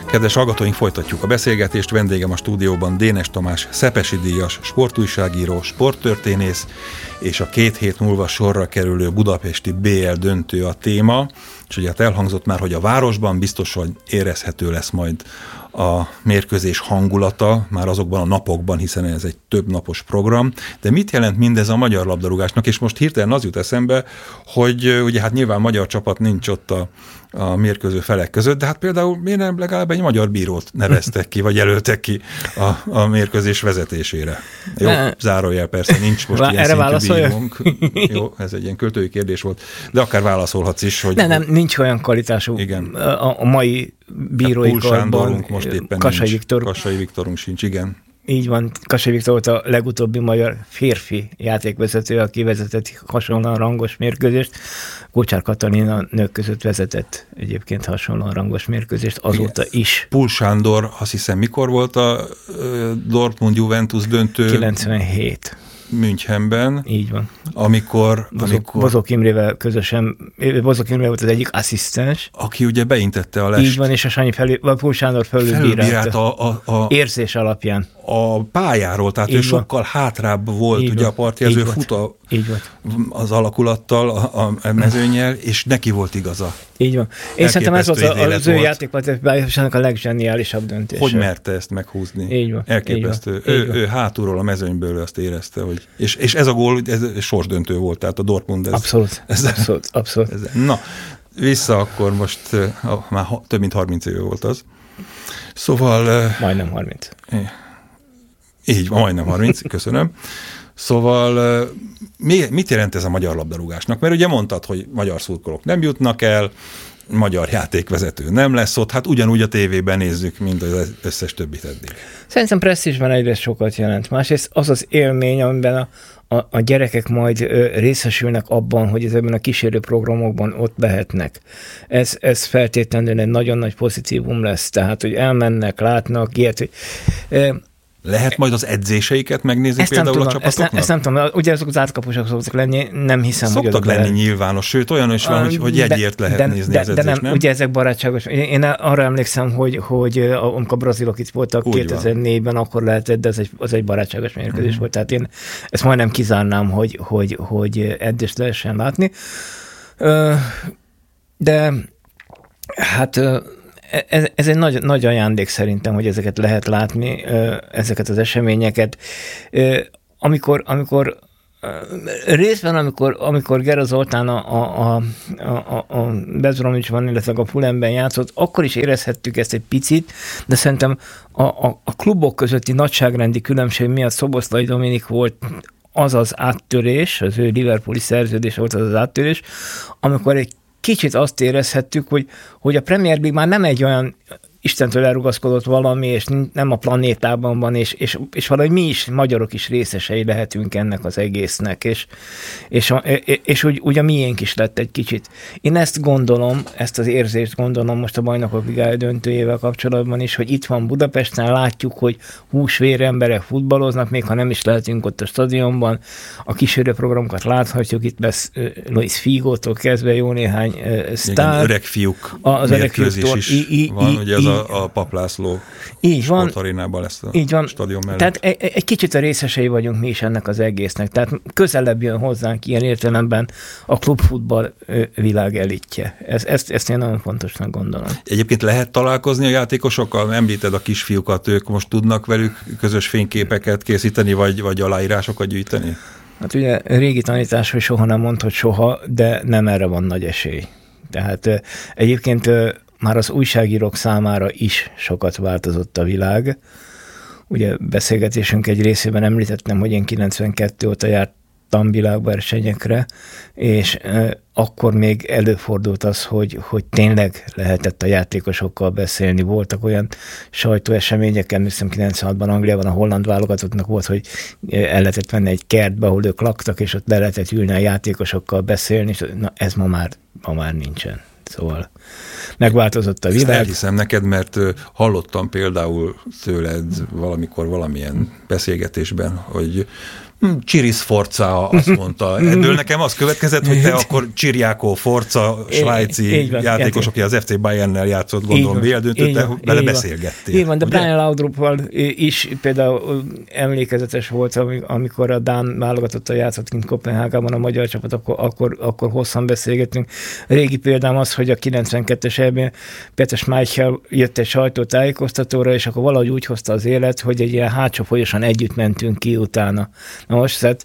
Kedves hallgatóink, folytatjuk a beszélgetést. Vendégem a stúdióban Dénes Tamás, Szepesi díjas sportújságíró, sporttörténész, és a 2 hét múlva sorra kerülő budapesti BL döntő a téma. És ugye hát elhangzott már, hogy a városban biztos, hogy érezhető lesz majd a mérkőzés hangulata már azokban a napokban, hiszen ez egy több napos program. De mit jelent mindez a magyar labdarúgásnak? És most hirtelen az jut eszembe, hogy ugye hát nyilván magyar csapat nincs ott a mérkőző felek között, de hát például miért nem legalább egy magyar bírót neveztek ki, vagy jelöltek ki a mérkőzés vezetésére? Jó, zárójel persze, nincs most ilyen szintű bírónk. Jó, ez egy ilyen költői kérdés volt, de akár válaszolhatsz is, hogy... nincs olyan kvalitású igen. A mai bírói karban. Most éppen Kassai Viktorunk sincs, igen. Így van, Kassai Viktor volt a legutóbbi magyar férfi játékvezető, aki vezetett hasonlóan rangos mérkőzést. Kócsár Katalin a nők között vezetett egyébként hasonlóan rangos mérkőzést azóta is. Pul Sándor, azt hiszem, mikor volt a Dortmund-Juventus döntő? 97. Münchenben. Így van. Amikor Bozok Imrével közösen, Bozok Imre volt az egyik asszisztens. Aki ugye beintette a lest. Így van, és a Sanyi Pul Sándor felülbírált a érzés alapján. A pályáról, tehát ő sokkal hátrább volt, így ugye van. A partjelző fut az alakulattal, a mezőnnyel, és neki volt igaza. Így van. Én szerintem ez volt az ő játékvezetésének a leggeniálisabb döntése. Hogy merte ezt meghúzni? Így van. Elképesztő. Ő hátulról a mezőnyből azt érezte, hogy... És ez a gól, ez sorsdöntő volt, tehát a Dortmund... Abszolút. Na, vissza akkor most, már több mint 30 éve volt az. Szóval... Majdnem 30. Így, majdnem 30, köszönöm. Szóval mit jelent ez a magyar labdarúgásnak? Mert ugye mondtad, hogy magyar szurkolók nem jutnak el, magyar játékvezető nem lesz ott, hát ugyanúgy a tévében nézzük, mint az összes többit eddig. Szerintem presztízsben egyrészt sokat jelent. Másrészt az az élmény, amiben a gyerekek majd részesülnek abban, hogy ezekben a kísérő programokban ott lehetnek. Ez feltétlenül egy nagyon nagy pozitívum lesz. Tehát, hogy elmennek, látnak ilyet, hogy... Lehet majd az edzéseiket megnézni ezt például a csapatoknak? Ezt nem tudom, ugye azok az átkapusok szoktak lenni, nem hiszem, hogy szoktak lenni nyilvános, sőt olyan is van, hogy jegyért lehet nézni az edzést, nem? Ugye ezek barátságos. Én arra emlékszem, hogy amikor a brazilok itt voltak 2004-ben, akkor lehetett, de az egy barátságos mérkőzés volt. Tehát én ezt majdnem kizárnám, hogy edzést lehessen látni. De hát... Ez egy nagy ajándék szerintem, hogy ezeket lehet látni, ezeket az eseményeket. Részben, amikor Gera Zoltán a Bezromicsban, illetve a Fulhamben játszott, akkor is érezhettük ezt egy picit, de szerintem a klubok közötti nagyságrendi különbség miatt Szoboszlai Dominik volt az áttörés, az ő liverpooli szerződés volt az áttörés, amikor egy kicsit azt érezhettük, hogy a Premier League már nem egy olyan Istentől elrugaszkodott valami, és nem a planétában van, és valahogy mi is, magyarok is részesei lehetünk ennek az egésznek, és úgy a miénk is lett egy kicsit. Én ezt gondolom, ezt az érzést gondolom most a Bajnokok Ligája döntőjével kapcsolatban is, hogy itt van Budapesten, látjuk, hogy húsvér emberek futballoznak, még ha nem is lehetünk ott a stadionban, a kísérő programokat láthatjuk, itt lesz Luis Figótól kezdve jó néhány sztár. Igen, öreg fiúk mérkőzés is van, ugye az a Pap László sportarénában lesz a stadion mellett. Tehát egy kicsit a részesei vagyunk mi is ennek az egésznek. Tehát közelebb jön hozzánk ilyen értelemben a klubfutball világ elitje. Ezt én nagyon fontosnak gondolom. Egyébként lehet találkozni a játékosokkal? Említed a kisfiúkat, ők most tudnak velük közös fényképeket készíteni, vagy aláírásokat gyűjteni? Hát ugye régi tanítás, hogy soha nem mondhat soha, de nem erre van nagy esély. Tehát egyébként már az újságírók számára is sokat változott a világ. Ugye beszélgetésünk egy részében említettem, hogy én 92 óta jártam világversenyekre, és akkor még előfordult az, hogy tényleg lehetett a játékosokkal beszélni. Voltak olyan sajtóesemények, emlékszem 96-ban Angliában a holland válogatottnak volt, hogy el lehetett venni egy kertbe, ahol ők laktak, és ott le lehetett ülni a játékosokkal beszélni, és na, ez ma már nincsen. Szóval... Megváltozott a világ. Ezt elhiszem neked, mert hallottam például tőled valamikor valamilyen beszélgetésben, hogy Csiris Forza azt mondta. Ebből nekem az következett, hogy te akkor Csirjákó Forza svájci játékos, aki az FC Bayernnel játszott, gondolom BL-döntőt, te vele beszélgettél. Így van, de Brian Laudruppval is például emlékezetes volt, amikor a dán válogatottal játszott kint Koppenhágában a magyar csapat, akkor hosszan beszélgettünk. Régi példám az, hogy a 92-es EB-n Peter Schmeichel jött egy sajtótájékoztatóra, és akkor valahogy úgy hozta az élet, hogy egy ilyen hátsó folyosan együtt mentünk ki utána. Na most, tehát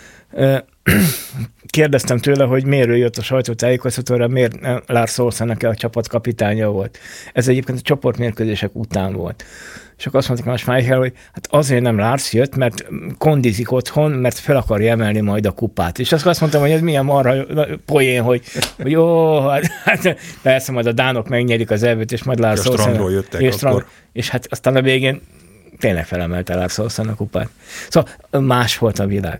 kérdeztem tőle, hogy miért ő jött a sajtótájékoztatóra, miért Lars Olsen, aki a csapat kapitánya volt. Ez egyébként a csoportmérkőzések után volt. És akkor azt mondták a Schmeichel, hogy hát azért nem Lars jött, mert kondizik otthon, mert fel akarja emelni majd a kupát. És azt mondtam, hogy ez milyen marha poén, hogy jó, hát persze majd a dánok megnyerik az elvét, és majd Lars Olsen. Strandról jöttek akkor. És hát aztán a végén tényleg felemelte Lars Olsen a kupát. Szóval más volt a világ.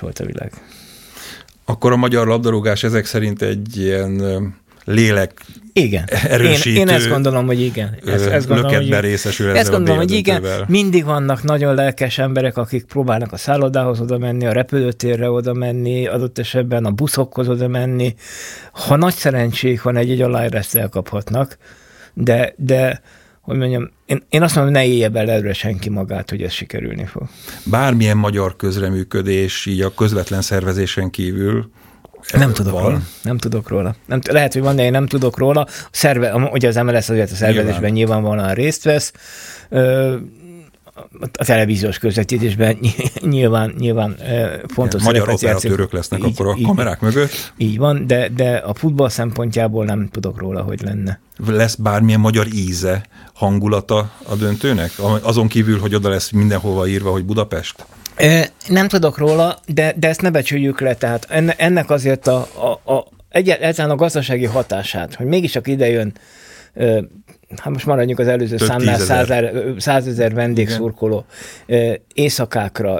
Akkor a magyar labdarúgás ezek szerint egy ilyen lélek igen. erősítő. Én ezt gondolom, hogy igen. Ezt löketben részesül ezzel. Ezt gondolom, hogy igen. Mindig vannak nagyon lelkes emberek, akik próbálnak a szállodához oda menni, a repülőtérre oda menni, adott esetben a buszokhoz oda menni. Ha nagy szerencsék van, egy aláírást elkaphatnak, de hogy mondjam, én azt mondom, hogy ne élje bele előre senki magát, hogy ez sikerülni fog. Bármilyen magyar közreműködés, így a közvetlen szervezésen kívül nem tudok róla. Lehet, hogy van, de én nem tudok róla. Ugye az MLS azért a szervezésben nyilvánvalóan részt vesz. A televíziós közvetítésben nyilván fontos magyar operatőrök lesznek akkor a kamerák mögött. Így van, de a futball szempontjából nem tudok róla, hogy lenne. Lesz bármilyen magyar íze, hangulata a döntőnek? Azon kívül, hogy oda lesz mindenhova írva, hogy Budapest? Nem tudok róla, de ezt ne becsüljük le. Tehát ennek azért egyáltalán a gazdasági hatását, hogy mégiscsak ide jön, hát most maradjunk az előző számnál, 100 000 vendégszurkoló éjszakákra,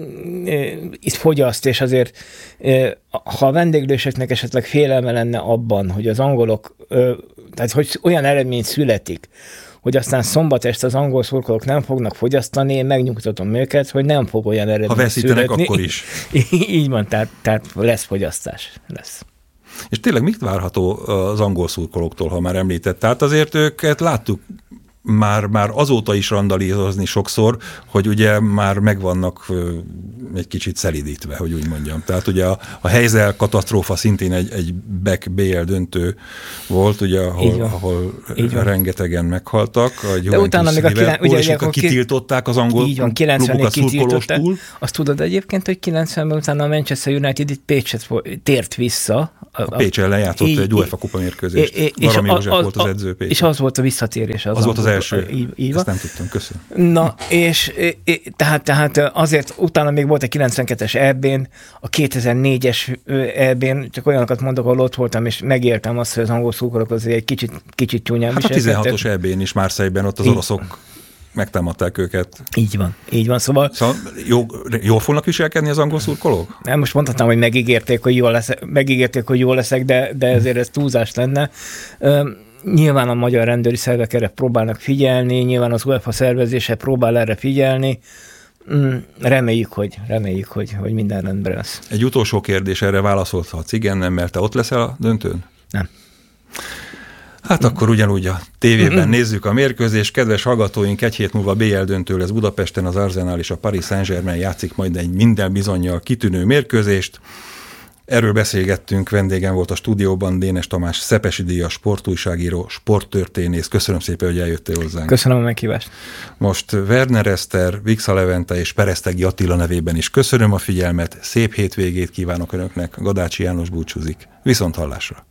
itt fogyaszt, és azért ha a vendéglőseknek esetleg félelme lenne abban, hogy az angolok, tehát hogy olyan eredmény születik, hogy aztán szombat este az angol szurkolók nem fognak fogyasztani, én megnyugtatom őket, hogy nem fog olyan eredmény születni. Ha veszítenek, akkor is. Így van, tehát lesz fogyasztás. Lesz. És tényleg mit várható az angol szurkolóktól, ha már említett? Tehát azért őket láttuk már azóta is randalírozni sokszor, hogy ugye már megvannak egy kicsit szelidítve, hogy úgy mondjam. Tehát ugye a Heysel katasztrófa szintén egy Beck BL döntő volt, ugye, ahol rengetegen meghaltak. De utána még kitiltották az angol klubokat szurkolóstól. Azt tudod egyébként, hogy 90-ben utána a Manchester United itt Pécset tért vissza. A Pécs ellen játszott egy UEFA kupa mérkőzést. Varami József volt az edző Pécset. És az volt a visszatérés. Az volt az első. Ezt nem tudtam, köszönöm. Na, és tehát azért utána még volt a 92-es EB-n, a 2004-es EB-n, csak olyanokat mondok, ahol ott voltam, és megéltem azt, hogy az angol szurkolók azért egy kicsit csúnyán viselkedtek. Hát a 16-os EB-n is Marseille-ben ott az oroszok megtámadták őket. Így van, szóval jól fognak viselkedni az angol szurkolók? Nem, most mondhatnám, hogy megígérték, hogy jól leszek, de ezért ez túlzás lenne. Nyilván a magyar rendőri szervek erre próbálnak figyelni, nyilván az UEFA szervezése próbál erre figyelni. Reméljük, hogy minden rendben lesz. Egy utolsó kérdés, erre válaszolhatsz igen, nem, mert te ott leszel a döntőn? Nem. Hát akkor ugyanúgy a tévében nézzük a mérkőzést. Kedves hallgatóink, egy hét múlva BL döntő lesz Budapesten, az Arsenal és a Paris Saint-Germain játszik majd egy minden bizonnyal kitűnő mérkőzést. Erről beszélgettünk, vendégem volt a stúdióban Dénes Tamás, Szepesi díjas sportújságíró, sporttörténész. Köszönöm szépen, hogy eljöttél hozzánk. Köszönöm a meghívást. Most Werner Eszter, Vixa Levente és Peresztegi Attila nevében is köszönöm a figyelmet, szép hétvégét kívánok Önöknek, Gadácsi János búcsúzik. Viszonthallásra!